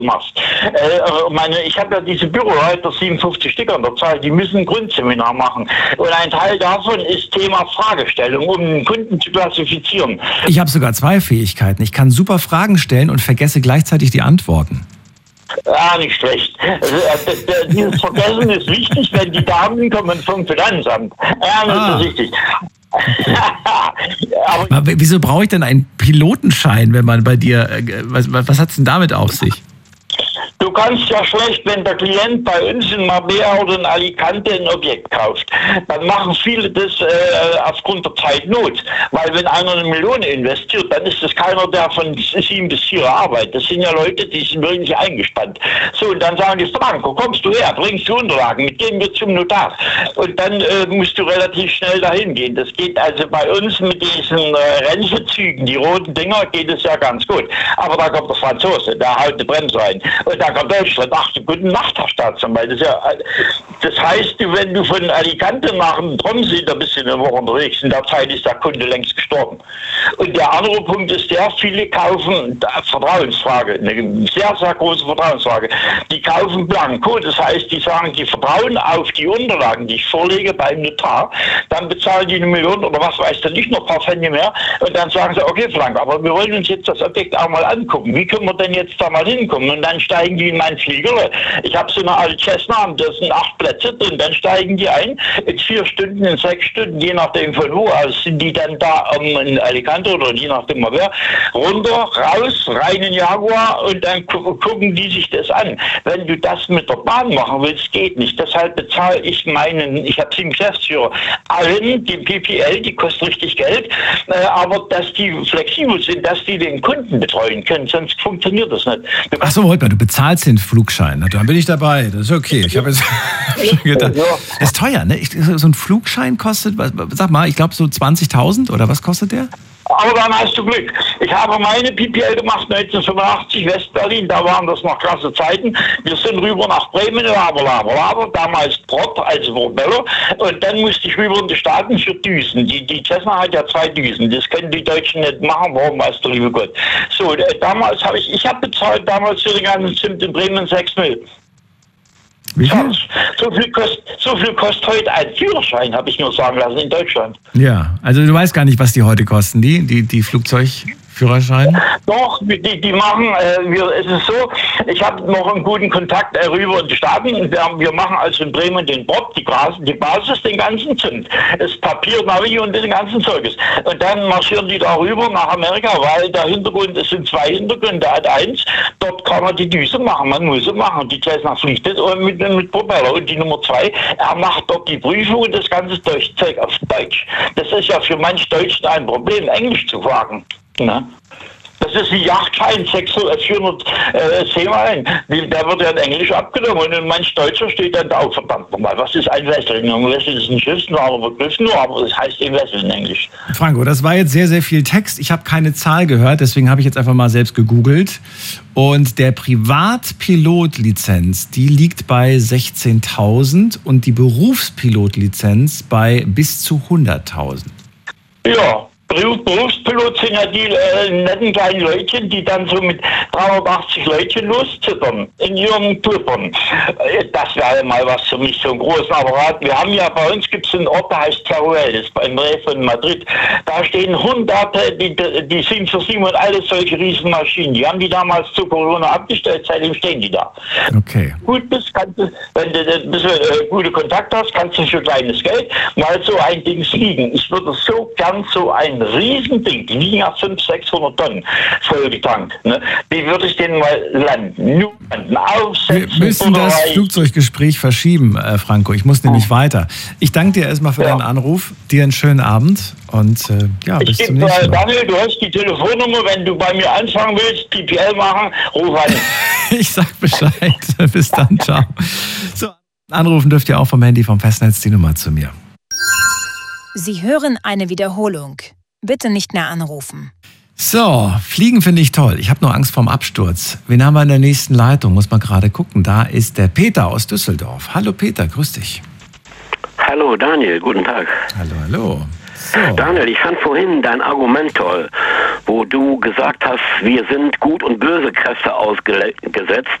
machst. Ich habe ja diese Büroleiter, 57 Stück an der Zahl, die müssen ein Grundseminar machen. Und ein Teil davon ist Thema Fragestellung, um den Kunden zu klassifizieren. Ich habe sogar 2 Fähigkeiten. Ich kann super Fragen stellen und vergesse gleichzeitig die Antworten. Ja, nicht schlecht. Dieses Vergessen ist wichtig, wenn die Damen kommen vom Finanzamt. Ja, das ist wichtig. Aber wieso brauche ich denn einen Pilotenschein, wenn man bei dir... Was hat's denn damit auf sich? Du kannst ja schlecht, wenn der Klient bei uns in Marbella oder in Alicante ein Objekt kauft, dann machen viele das aufgrund der Zeitnot. Weil wenn einer 1 Million investiert, dann ist das keiner, der von 7 bis 4 arbeitet. Das sind ja Leute, die sind wirklich eingespannt. So, und dann sagen die, Franco, kommst du her, bringst du Unterlagen, mit gehen wir zum Notar. Und dann musst du relativ schnell dahin gehen. Das geht also bei uns mit diesen Rennzügen, die roten Dinger, geht es ja ganz gut. Aber da kommt der Franzose, der haut die Bremse rein. Und da kommt Deutschland. Ach, guten Nacht, Herr Staatsanwalt. Das heißt, wenn du von Alicante nach Tromsø, da bist du eine Woche unterwegs. In der Zeit ist der Kunde längst gestorben. Und der andere Punkt ist viele kaufen, Vertrauensfrage, eine sehr, sehr große Vertrauensfrage. Die kaufen blanko, das heißt, die sagen, die vertrauen auf die Unterlagen, die ich vorlege beim Notar. Dann bezahlen die 1 Million oder was weiß der nicht, noch ein paar Pfennige mehr. Und dann sagen sie, okay, Frank, aber wir wollen uns jetzt das Objekt auch mal angucken. Wie können wir denn jetzt da mal hinkommen? Und dann steigen die in mein Flieger. Ich habe so eine alte Cessna, das sind 8 Plätze drin. Dann steigen die ein, in 4 Stunden, in 6 Stunden, je nachdem von wo aus, sind die dann da in Alicante oder je nachdem mal wer, runter, raus, rein in Jaguar und dann gucken die sich das an. Wenn du das mit der Bahn machen willst, geht nicht. Deshalb bezahle ich ich habe 7 Geschäftsführer, allen, die PPL, die kostet richtig Geld, aber dass die flexibel sind, dass die den Kunden betreuen können, sonst funktioniert das nicht. Achso, Holger, du bezahlst den Flugschein. Dann bin ich dabei. Das ist okay. Ich habe jetzt schon gedacht, das ist teuer, ne? So ein Flugschein kostet, sag mal, ich glaube so 20.000 oder was kostet der? Aber dann hast du Glück. Ich habe meine PPL gemacht 1985, Westberlin, da waren das noch krasse Zeiten. Wir sind rüber nach Bremen, laber, damals Prop, also Propeller. Und dann musste ich rüber in die Staaten für Düsen. Die Cessna hat ja 2 Düsen. Das können die Deutschen nicht machen, warum weiß der liebe Gott. So, damals habe ich bezahlt damals für den ganzen Zimt in Bremen 6 Millionen. Wie viel? So viel kostet heute ein Führerschein, habe ich nur sagen lassen, in Deutschland. Ja, also du weißt gar nicht, was die heute kosten, die Flugzeugführerscheine? Doch, die machen, es ist so, ich habe noch einen guten Kontakt rüber in die Staaten. Wir machen also in Bremen den Bob, die Basis, den ganzen Zünd. Das Papier, Navi und den ganzen Zeuges. Und dann marschieren die da rüber nach Amerika, weil der Hintergrund, es sind 2 Hintergründe. Der hat 1, dort kann man die Düse machen, man muss sie machen. Die Cessna fliegt das mit Propeller. Und die Nummer 2, er macht dort die Prüfung und das ganze Zeug auf Deutsch. Das ist ja für manch Deutschen ein Problem, Englisch zu fragen. Ne? Das ist ein Yachtschein, 400 Seemeilen. Der wird ja in Englisch abgenommen und in manch Deutscher steht dann da, verdammt nochmal, was ist ein Wessel? Ein Wessel ist ein schiffsnaher Begriff nur, aber das heißt ein Wessel in Englisch. Franco, das war jetzt sehr, sehr viel Text. Ich habe keine Zahl gehört, deswegen habe ich jetzt einfach mal selbst gegoogelt. Und der Privatpilotlizenz, die liegt bei 16.000 und die Berufspilotlizenz bei bis zu 100.000. Ja. Berufspilot sind ja die netten kleinen Leutchen, die dann so mit 380 Leutchen loszittern in ihren Tuppern. Das wäre mal was für mich, so einen großen Apparat. Wir haben ja, bei uns gibt es einen Ort, der heißt Teruel, das ist beim Nähe von Madrid. Da stehen Hunderte, die sind für Simon und alles solche Riesenmaschinen. Die haben die damals zu Corona abgestellt, seitdem stehen die da. Okay. Gut bist, wenn du ein bisschen gute Kontakt hast, kannst du für kleines Geld mal so ein Ding fliegen. Ich würde so gern so ein Riesending, die wiegen ja 500, 600 Tonnen vollgetankt. Ne? Wie würde ich den mal landen? Aufsetzen? Wir müssen das Flugzeuggespräch verschieben, Franco. Ich muss nämlich weiter. Ich danke dir erstmal für deinen Anruf. Dir einen schönen Abend und bis zum nächsten Mal. Daniel, du hast die Telefonnummer. Wenn du bei mir anfangen willst, PPL machen, ruf an. Ich sag Bescheid. Bis dann, ciao. So, anrufen dürft ihr auch vom Handy, vom Festnetz, die Nummer zu mir. Sie hören eine Wiederholung. Bitte nicht mehr anrufen. So, Fliegen finde ich toll. Ich habe nur Angst vorm Absturz. Wen haben wir in der nächsten Leitung? Muss man gerade gucken. Da ist der Peter aus Düsseldorf. Hallo Peter, grüß dich. Hallo Daniel, guten Tag. Hallo. So. Daniel, ich fand vorhin dein Argument toll, wo du gesagt hast, wir sind gut und böse Kräfte ausgesetzt.